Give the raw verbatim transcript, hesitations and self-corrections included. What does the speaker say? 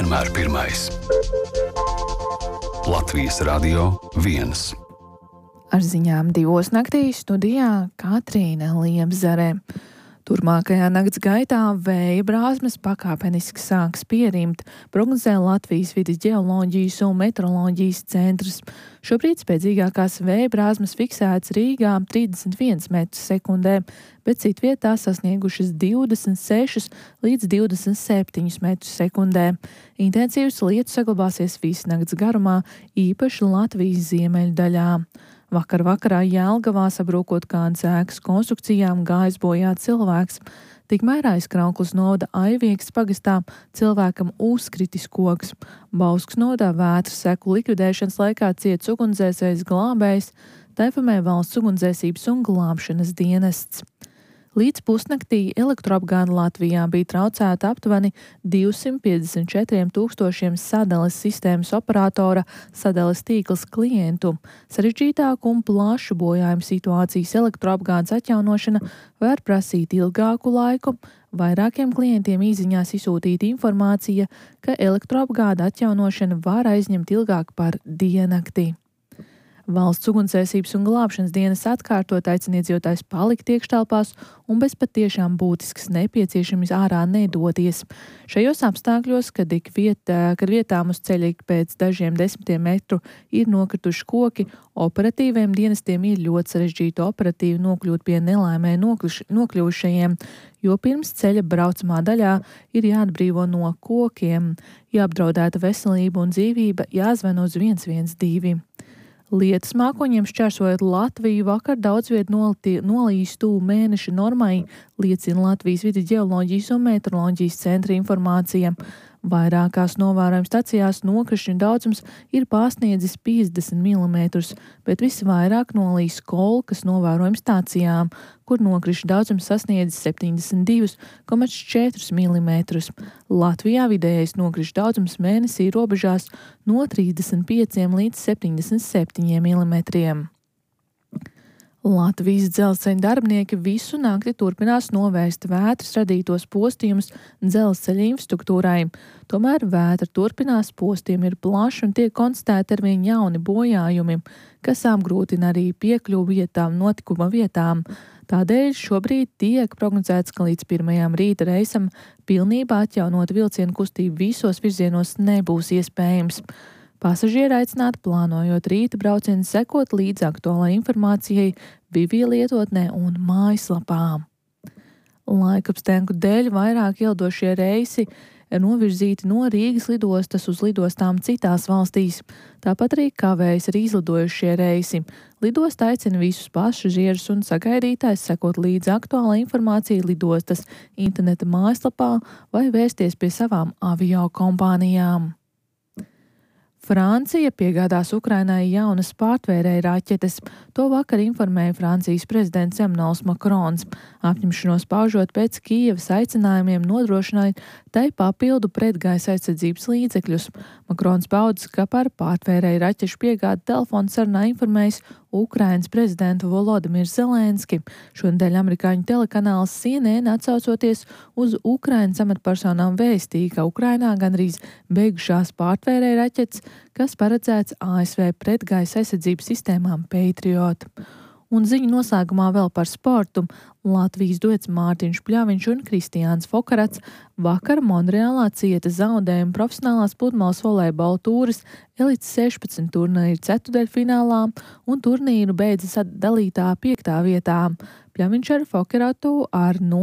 vienmēr pirmais. Latvijas Radio viens. Ar ziņām divos naktī studijā Katrīna Liepzare. Turmākajā nakts gaitā vēja brāzmas pakāpeniski sāks pierimt, prognozē Latvijas vides ģeoloģijas un meteoroloģijas centrs. Šobrīd spēcīgākās vēja brāzmas fiksētas Rīgā trīsdesmit viens metrus sekundē, bet citvietā sasniegušas divdesmit sešus līdz divdesmit septiņus metrus sekundē. Intensīvs lietus saglabāsies visu nakts garumā, īpaši Latvijas ziemeļdaļā. Vakar vakarā Jelgavā sabrūkot kādas ēkas konstrukcijām gājis bojā cilvēks. Tikmēr aizkrauklis novada Aiviekas pagastā cilvēkam uzkritis koks. Bauskas novadā vētras seku likvidēšanas laikā ciets ugunsdzēsējs glābējs, Taifamē valsts ugunsdzēsības un glābšanas dienests. Līdz pusnaktī elektroapgāde Latvijā bija traucēta aptuveni divsimt piecdesmit četriem tūkstošiem sadales sistēmas operatora sadales tīkls klientu. Sarežģītāku un plašu bojājumu situācijas elektroapgādes atjaunošana var prasīt ilgāku laiku. Vairākiem klientiem īsiņās izsūtīta informācija, ka elektroapgāde atjaunošana var aizņemt ilgāk par diennakti. Valsts ugunsdzēsības un glābšanas dienas atkārtot aicina iedzīvotājus palikt iekštelpās un bez patiešām būtiskas nepieciešamības ārā nedoties. Šajos apstākļos, kad, vietā, kad vietām uz ceļa pēc dažiem desmitiem metru ir nokrituši koki, operatīviem dienestiem ir ļoti sarežģīti operatīvi nokļūt pie nelaimē nokļuvušajiem, jo pirms ceļa braucamā daļā ir jāatbrīvo no kokiem, jāapdraudēta veselība un dzīvība, jāzvana uz viens viens divi. Lietus mākoņiem šķērsojot Latviju vakar daudz viet nolījis tuvu mēneša normai, liecina Latvijas vides ģeoloģijas un meteoroloģijas centra informācija. Vairākās novērojuma stacijās nokrišņu daudzums ir pārsniedzis piecdesmit milimetrus, bet visvairāk nolīs Kolkas novērojuma stācijām, kur nokrišņu daudzums sasniedzis septiņdesmit divi komats četri milimetrus. Latvijā vidējais nokrišņu daudzums mēnesī robežās no trīsdesmit pieciem līdz septiņdesmit septiņiem milimetriem. Latvijas dzelzceļa darbinieki visu nakti turpinās novērst vētras radītos postījumus dzelzceļa infrastruktūrai. Tomēr vētra turpinās, postījumi ir plaši un tiek konstatēti arvien jauni bojājumi, kas apgrūtina arī piekļuvu vietām, notikuma vietām. Tādēļ šobrīd tiek prognozēts, ka līdz pirmajam rīta reisam pilnībā atjaunot vilcienu kustību visos virzienos nebūs iespējams. Pasažieri aicināti plānojot rīta braucienu sekot līdz aktuālai informācijai Vivija lietotnē un mājaslapā. Laikapstākļu dēļ vairāk ildošie reisi ir novirzīti no Rīgas lidostas uz lidostām citās valstīs. Tāpat arī kavējas arī izlidojušie reisi. Lidosta aicina visus pasažierus un sagaidītājus sekot līdz aktuālai informācijai lidostas interneta mājaslapā vai vērsties pie savām avio kompānijām. Francija piegādās Ukrainai jaunas pārtvērēju raķetes. To vakar informēja Francijas prezidents Emmanuels Macrons, apņemšanos paužot pēc Kijevas aicinājumiem nodrošināt tai papildu pretgaisa aizsardzības līdzekļus. Macrons paudzis, ka par pārtvērēju raķešu piegādi telefonu sarunā informējis Ukrainas prezidentu Volodimiru Zelenski. Šonedēļ amerikāņu telekanāls C N N atsaucoties uz Ukrainas amatpersonām vēstīja, ka Ukrainā gandrīz beigušās pārtvērēju raķetes, kas paredzēts A S V pretgaisa aizsardzības sistēmām Patriot. Un ziņu noslēgumā vēl par sportu. Latvijas duets Mārtiņš Pļaviņš un Kristiāns Fokarats vakar Monreālā cieta zaudējumu profesionālās pludmales volejbola tūres elites sešpadsmit turnīra ceturtdaļfinālā un turnīru beidzas dalītā piektā vietā. Pļaviņš ar Fokaratu ar